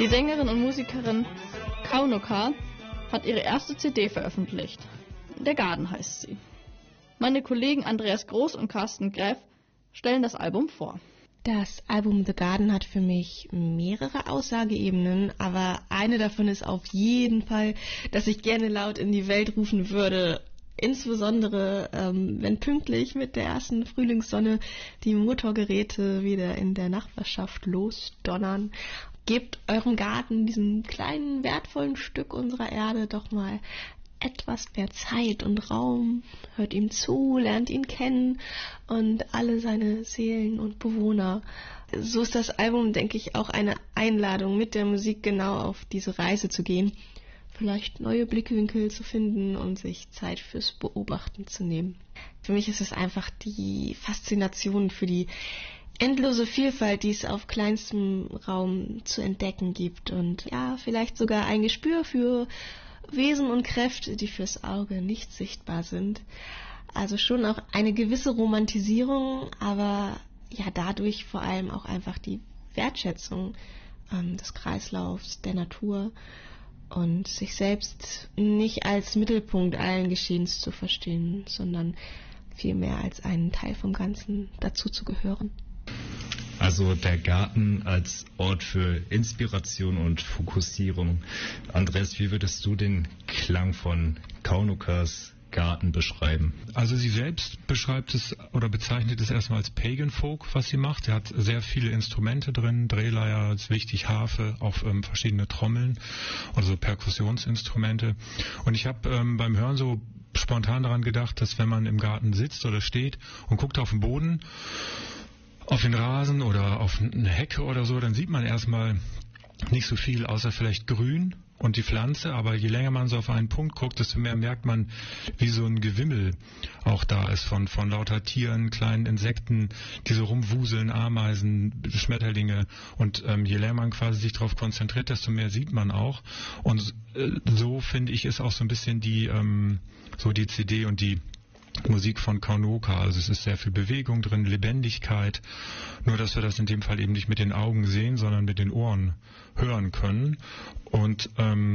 Die Sängerin und Musikerin Kaunoka hat ihre erste CD veröffentlicht. Der Garten heißt sie. Meine Kollegen Andreas Groß und Carsten Gräf stellen das Album vor. Das Album The Garden hat für mich mehrere Aussageebenen, aber eine davon ist auf jeden Fall, dass ich gerne laut in die Welt rufen würde. Insbesondere, wenn pünktlich mit der ersten Frühlingssonne die Motorgeräte wieder in der Nachbarschaft losdonnern. Gebt eurem Garten, diesem kleinen, wertvollen Stück unserer Erde, doch mal etwas mehr Zeit und Raum. Hört ihm zu, lernt ihn kennen und alle seine Seelen und Bewohner. So ist das Album, denke ich, auch eine Einladung, mit der Musik genau auf diese Reise zu gehen. Vielleicht neue Blickwinkel zu finden und sich Zeit fürs Beobachten zu nehmen. Für mich ist es einfach die Faszination für die endlose Vielfalt, die es auf kleinstem Raum zu entdecken gibt und ja, vielleicht sogar ein Gespür für Wesen und Kräfte, die fürs Auge nicht sichtbar sind. Also schon auch eine gewisse Romantisierung, aber ja, dadurch vor allem auch einfach die Wertschätzung des Kreislaufs, der Natur und sich selbst nicht als Mittelpunkt allen Geschehens zu verstehen, sondern vielmehr als einen Teil vom Ganzen dazu zu gehören. Also der Garten als Ort für Inspiration und Fokussierung. Andreas, wie würdest du den Klang von Kaunokas Garten beschreiben? Also sie selbst beschreibt es oder bezeichnet es erstmal als Pagan Folk, was sie macht. Sie hat sehr viele Instrumente drin, Drehleier ist wichtig, Harfe, auch verschiedene Trommeln, also Perkussionsinstrumente. Und ich habe beim Hören so spontan daran gedacht, dass wenn man im Garten sitzt oder steht und guckt auf den Boden, auf den Rasen oder auf eine Hecke oder so, dann sieht man erstmal nicht so viel, außer vielleicht Grün und die Pflanze, aber je länger man so auf einen Punkt guckt, desto mehr merkt man, wie so ein Gewimmel auch da ist von lauter Tieren, kleinen Insekten, die so rumwuseln, Ameisen, Schmetterlinge und je länger man quasi sich darauf konzentriert, desto mehr sieht man auch und so finde ich ist auch so ein bisschen die CD und die Musik von Kaunoka, also es ist sehr viel Bewegung drin, Lebendigkeit, nur dass wir das in dem Fall eben nicht mit den Augen sehen, sondern mit den Ohren hören können. Und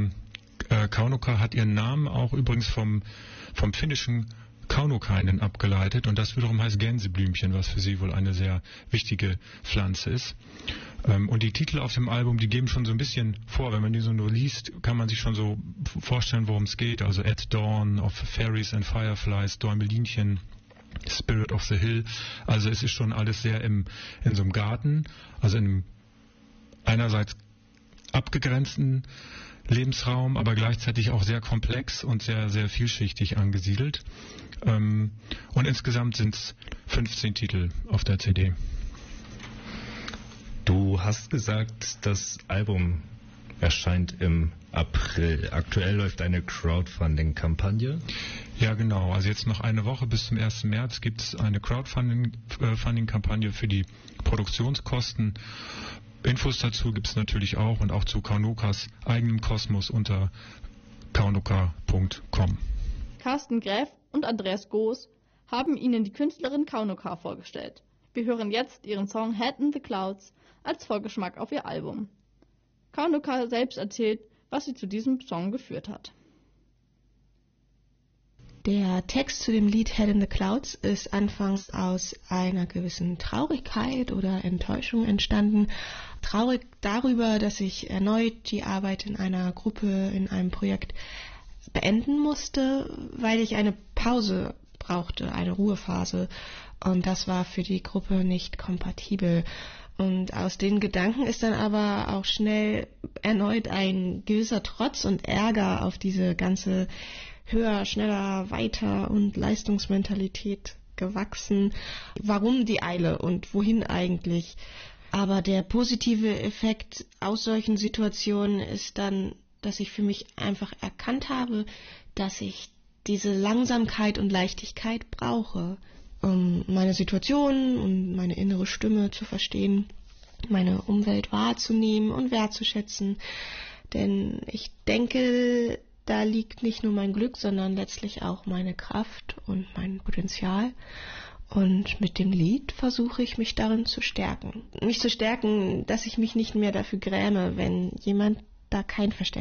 Kaunoka hat ihren Namen auch übrigens vom finnischen Kaunokainen abgeleitet und das wiederum heißt Gänseblümchen, was für sie wohl eine sehr wichtige Pflanze ist. Und die Titel auf dem Album, die geben schon so ein bisschen vor, wenn man die so nur liest, kann man sich schon so vorstellen, worum es geht. Also At Dawn of Fairies and Fireflies, Däumelinchen, Spirit of the Hill. Also es ist schon alles sehr in so einem Garten, also in einem einerseits abgegrenzten Lebensraum, aber gleichzeitig auch sehr komplex und sehr, sehr vielschichtig angesiedelt. Und insgesamt sind es 15 Titel auf der CD. Du hast gesagt, das Album erscheint im April. Aktuell läuft eine Crowdfunding-Kampagne. Ja, genau. Also jetzt noch eine Woche bis zum 1. März gibt es eine Crowdfunding-Kampagne für die Produktionskosten. Infos dazu gibt es natürlich auch und auch zu Kaunokas eigenem Kosmos unter kaunoka.com. Carsten Gräf und Andreas Goos haben Ihnen die Künstlerin Kaunoka vorgestellt. Wir hören jetzt ihren Song Head in the Clouds als Vorgeschmack auf ihr Album. Kaunoka selbst erzählt, was sie zu diesem Song geführt hat. Der Text zu dem Lied Head in the Clouds ist anfangs aus einer gewissen Traurigkeit oder Enttäuschung entstanden. Traurig darüber, dass ich erneut die Arbeit in einer Gruppe, in einem Projekt beenden musste, weil ich eine Pause brauchte, eine Ruhephase. Und das war für die Gruppe nicht kompatibel. Und aus den Gedanken ist dann aber auch schnell erneut ein gewisser Trotz und Ärger auf diese ganze höher, schneller, weiter und Leistungsmentalität gewachsen. Warum die Eile und wohin eigentlich? Aber der positive Effekt aus solchen Situationen ist dann, dass ich für mich einfach erkannt habe, dass ich diese Langsamkeit und Leichtigkeit brauche, um meine Situation und meine innere Stimme zu verstehen, meine Umwelt wahrzunehmen und wertzuschätzen. Denn ich denke, da liegt nicht nur mein Glück, sondern letztlich auch meine Kraft und mein Potenzial. Und mit dem Lied versuche ich, mich darin zu stärken. Mich zu stärken, dass ich mich nicht mehr dafür gräme, wenn jemand da kein Verständnis